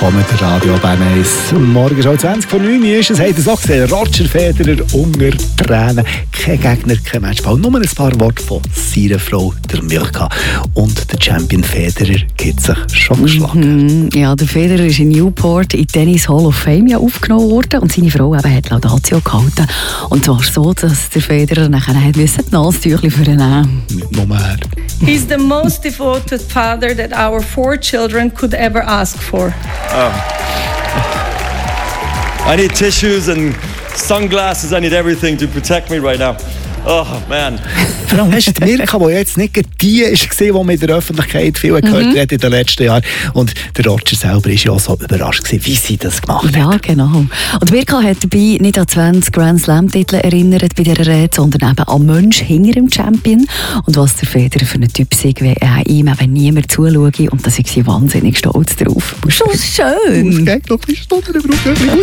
willkommen, der Radio Bern 1. Morgen schon 20 vor 9 ist es. Habt ihr es auch gesehen? Roger Federer unter Tränen. Kein Gegner, kein Matchball. Nur ein paar Worte von seiner Frau, der Milka. Und der Champion Federer gibt sich schon geschlagen. Ja, der Federer ist in Newport in Tennis Hall of Fame aufgenommen worden und seine Frau eben hat Laudatio gehalten. Und zwar so, dass der Federer nachher die Nasentüchli für ihn nehmen. Nicht nur mehr. He's the most devoted father that our 4 children could ever ask for. I need tissues and sunglasses. I need everything to protect me right now. Oh, man. Vor allem hast du die Mirka, die jetzt nicht die war, die man in der Öffentlichkeit viel gehört hat in den letzten Jahren. Und der Roger selber war ja auch so überrascht, wie sie das gemacht hat. Ja, genau. Und Mirka hat dabei nicht an 20 Grand Slam-Titel erinnert bei dieser Rede, sondern eben an Mensch hinter dem Champion. Und was der Federer für einen Typ sei, wie ihm eben niemand zuschaue. Und da sind sie wahnsinnig stolz drauf. Schon schön. Aufgehend, noch ein bisschen Stunden